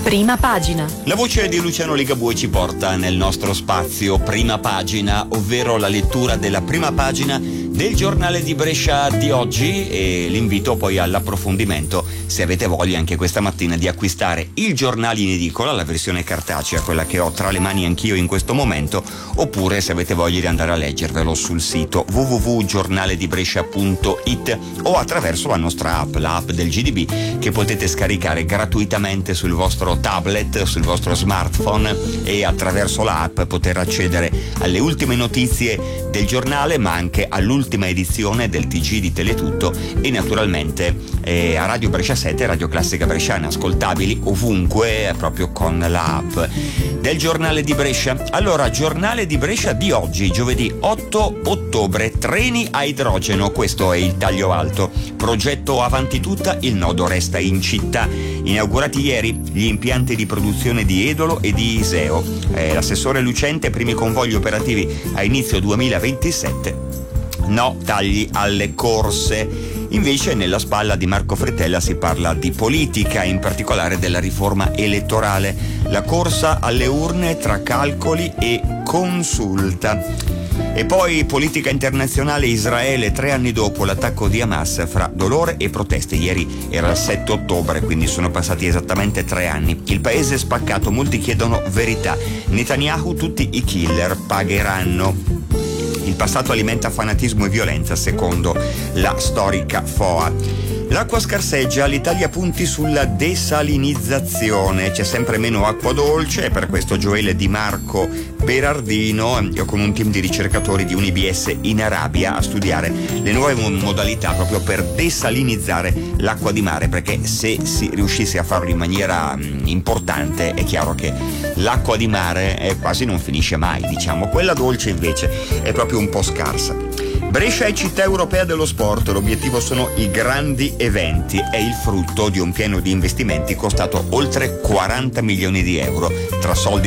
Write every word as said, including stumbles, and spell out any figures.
Prima pagina. La voce di Luciano Ligabue ci porta nel nostro spazio Prima Pagina, ovvero la lettura della prima pagina del giornale di Brescia di oggi, e l'invito poi all'approfondimento, se avete voglia anche questa mattina, di acquistare il giornale in edicola, la versione cartacea, quella che ho tra le mani anch'io in questo momento, oppure se avete voglia di andare a leggervelo sul sito w w w punto giornale di brescia punto i t o attraverso la nostra app, la app del G D B, che potete scaricare gratuitamente sul vostro tablet, sul vostro smartphone, e attraverso la app poter accedere alle ultime notizie del giornale, ma anche all'ultima edizione del T G di Teletutto, e naturalmente eh, a Radio Brescia sette, Radio Classica Bresciana, ascoltabili ovunque proprio con la app del giornale di Brescia. Allora, giornale di Brescia di oggi, giovedì otto ottobre, treni a idrogeno, questo è il taglio alto, progetto avanti tutta, il nodo resta in città. Inaugurati ieri gli impianti di produzione di Edolo e di Iseo. Eh, l'assessore Lucente, primi convogli operativi a inizio duemilaventisette. No tagli alle corse. Invece nella spalla di Marco Frettella si parla di politica, in particolare della riforma elettorale, la corsa alle urne tra calcoli e consulta. E poi politica internazionale, Israele, tre anni dopo l'attacco di Hamas, fra dolore e proteste. Ieri era il sette ottobre, quindi sono passati esattamente tre anni. Il paese è spaccato, molti chiedono verità. Netanyahu, tutti i killer pagheranno. Il passato alimenta fanatismo e violenza, secondo la storica F O A. L'acqua scarseggia, l'Italia punti sulla desalinizzazione, c'è sempre meno acqua dolce, e per questo Gioele Di Marco Berardino, con un team di ricercatori di Unibs in Arabia, a studiare le nuove modalità proprio per desalinizzare l'acqua di mare, perché se si riuscisse a farlo in maniera mh, importante, è chiaro che l'acqua di mare eh, quasi non finisce mai, diciamo. Quella dolce invece è proprio un po' scarsa. Brescia è città europea dello sport, l'obiettivo sono i grandi eventi, è il frutto di un piano di investimenti costato oltre quaranta milioni di euro, tra soldi